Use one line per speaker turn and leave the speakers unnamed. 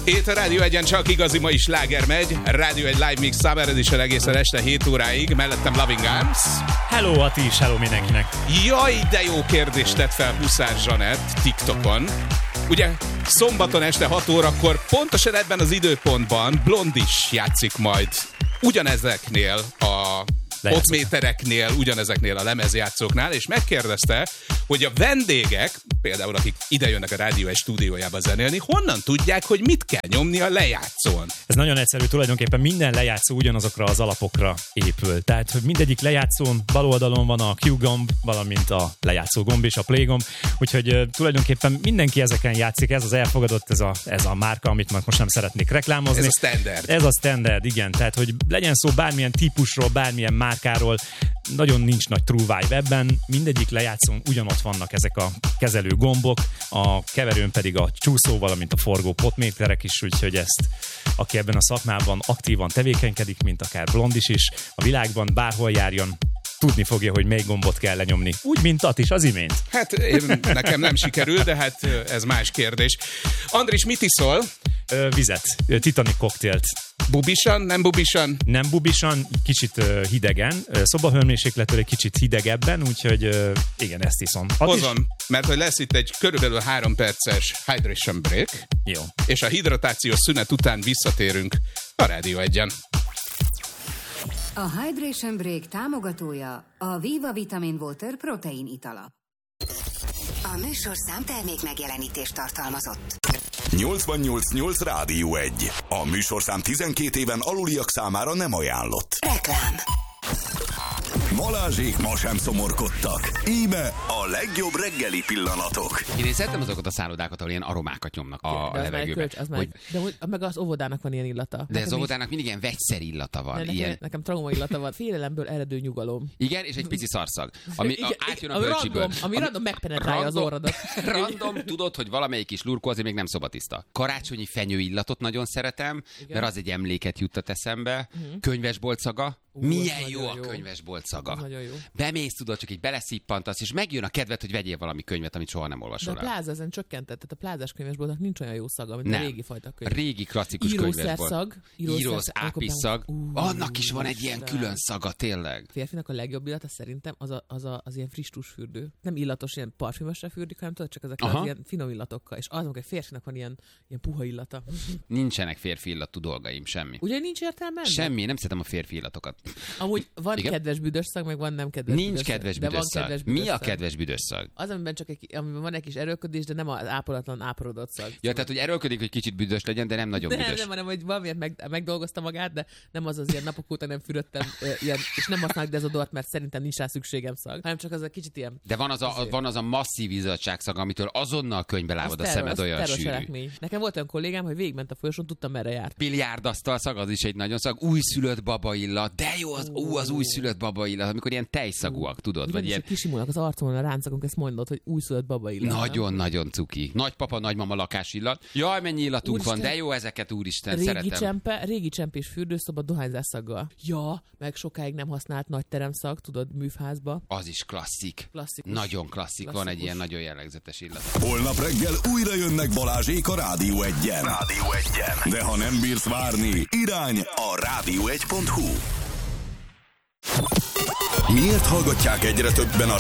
Itt a Rádió 1-en csak igazi mai sláger megy. Rádió 1 Live Mix Summer Edition egészen este 7 óráig. Mellettem Loving Arms.
Hello Ati is, hello mindenkinek.
Jaj, de jó kérdést tett fel Huszár Zsanett TikTokon. Ugye szombaton este 6 órakor pontosan ebben az időpontban Blondis játszik majd ugyanezeknél a potmétereknél, ugyanezeknél a lemezjátszóknál, és megkérdezte, hogy a vendégek, például akik idejönnek a Rádió 1 stúdiójába zenélni, honnan tudják, hogy mit kell nyomni a lejátszón?
Ez nagyon egyszerű, tulajdonképpen minden lejátszó ugyanazokra az alapokra épül. Tehát, hogy mindegyik lejátszón bal oldalon van a Q gomb, valamint a lejátszó gomb és a play gomb, úgyhogy tulajdonképpen mindenki ezeken játszik, ez az elfogadott, ez a márka, amit most nem szeretnék reklámozni.
Ez a standard.
Ez a standard, igen. Tehát, hogy legyen szó bármilyen típusról, bármilyen márkáról, nagyon nincs nagy true vibe ebben, mindegyik lejátszón ugyanott vannak ezek a kezelő gombok, a keverőn pedig a csúszó, valamint a forgó potméterek is, úgyhogy ezt, aki ebben a szakmában aktívan tevékenykedik, mint akár Blondis is, a világban bárhol járjon, tudni fogja, hogy melyik gombot kell lenyomni. Úgy, mint At is az imént.
Hát nekem nem sikerül, de hát ez más kérdés. Andris, mit iszol?
Vizet, Titanic koktélt.
Bubisan, nem bubisan?
Nem bubisan, kicsit hidegen, szobahőmérsékletől egy kicsit hidegebben, úgyhogy igen, ezt iszom.
Hozom, mert hogy lesz itt egy körülbelül 3 perces hydration break.
Jó.
És a hidratációs szünet után visszatérünk a Rádió 1-en.
A Hydration Break támogatója a Viva Vitamin Water protein itala. A műsorszám termék megjelenítést tartalmazott.
88.8 Rádió 1. A műsorszám 12 éven aluliak számára nem ajánlott.
Reklám.
Balázsék ma sem szomorkodtak. Íme a legjobb reggeli pillanatok.
Én szeretem azokat a szállodákat, ahol ilyen aromákat nyomnak a levegőben.
De meg az óvodának van ilyen illata.
De az óvodának mindig ilyen vegyszer illata van.
Nekem trauma illata van. Félelemből eredő nyugalom.
Igen, és egy pici szarszag. Ami átjön a bölcsiből.
Ami random megpenetrálja az orrodat.
Random, tudod, hogy valamelyik kis lurkó azért még nem szobatiszta. Karácsonyi fenyő illatot nagyon szeretem, mert az egy emléket juttat eszembe. Könyvesbolt szaga. Milyen jó a könyvesbolt szaga. Bemész, tudod, csak így beleszippantasz, és megjön a kedved, hogy vegyél valami könyvet, amit soha nem olvasol el.
De a pláza ezen csökkentett, tehát a plázás könyvesboltnak nincs olyan jó szaga, mint a régi fajta könyv.
Régi klasszikus könyvesbolt. Írósz, ápisszag. Annak is van egy ilyen külön szaga, tényleg.
Férfinak a legjobb illata szerintem az ilyen friss tusfürdő. Nem illatos, ilyen parfümösre fürdik, hanem tudod, csak ezek az ilyen finom illatokkal. És az, hogy férfinak van ilyen puha illata.
Nincsenek férfi illatú dolgaim, semmi.
Ugye nincs értelme?
Semmi, nem szeretem a férfi illatokat.
Amúgy van kedves büdös szag, meg van nem kedves
Nincs
büdös
kedves
szag.
büdös szag. Mi a kedves büdös szag?
Az, amiben van egy kis erőlködés, de nem az ápolatlan áporodott szag.
Ja, tehát, hogy erőlködik, hogy kicsit büdös legyen, de nem nagyon büdös.
Nem, hanem, hogy valamiért megdolgozta magát, de nem az ilyen napok óta nem fürödtem, ilyen, és nem használok dezodort, mert szerintem nincs rá szükségem szag, hanem csak az a kicsit ilyen.
De van az a masszív izzadságszag, amitől azonnal könyvbe lábad a szemed, olyan sűrű.
Nekem volt olyan kollégám, hogy végigment a folyosón, tudtam merre járt.
Biliárdasztal szag, az is egy nagyon szag. Újszülött baba illat, de jó az újszülött baba illat, amikor ilyen tejszagúak, tudod, vagy ilyen
kisimulnak az arcomon a ráncokon, ezt mondod, hogy újszülött baba illat.
Nagyon-nagyon cuki. Nagypapa, nagymama lakás illat. Jaj, mennyi illatunk úristen, van, de jó ezeket, úristen, szeretem.
Régi csempés fürdőszoba dohányzásszaggal. Ja, meg sokáig nem használt nagy teremszag, tudod, műfházba.
Az is klasszik. Nagyon klasszik. Van egy ilyen nagyon jellegzetes illat.
Holnap reggel újra jönnek Balázsék a Rádió 1-en. De ha nem bírsz várni, irány a rádió1.hu. Miért hallgatják egyre többen a